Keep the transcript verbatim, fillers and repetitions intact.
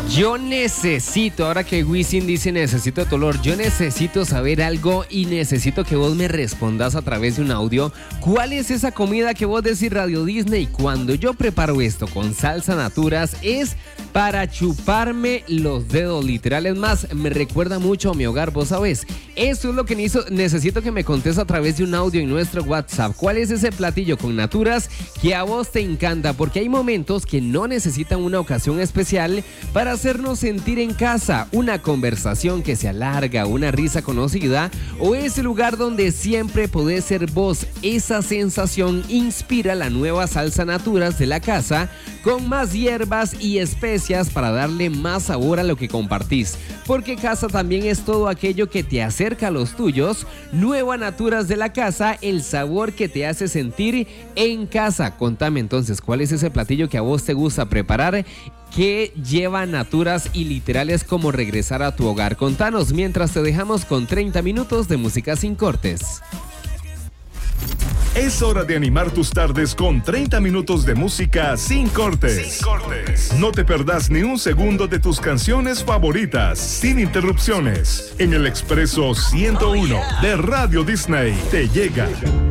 Yo necesito, ahora que Wisin dice necesito tu olor, yo necesito saber algo y necesito que vos me respondas a través de un audio. ¿Cuál es esa comida que vos decís Radio Disney? Cuando yo preparo esto con salsa naturas es para chuparme los dedos, literal. Es más, me recuerda mucho a mi hogar, vos sabés. Eso es lo que necesito que me contes a través de un audio en nuestro WhatsApp. ¿Cuál es ese platillo con naturas que a vos te encanta? Porque hay momentos que no necesitan una ocasión especial para hacernos sentir en casa, una conversación que se alarga, una risa conocida o ese lugar donde siempre podés ser vos. Esa sensación inspira la nueva salsa naturas de la casa con más hierbas y especias para darle más sabor a lo que compartís. Porque casa también es todo aquello que te acerca a los tuyos. Nueva Naturas de la Casa, el sabor que te hace sentir en casa. Contame entonces, ¿cuál es ese platillo que a vos te gusta preparar? Que lleva naturas y literales como regresar a tu hogar. Contanos mientras te dejamos con treinta minutos de música sin cortes. Es hora de animar tus tardes con treinta minutos de música sin cortes. Sin cortes. No te perdás ni un segundo de tus canciones favoritas, sin interrupciones. En el Expreso ciento uno oh, yeah. de Radio Disney te llega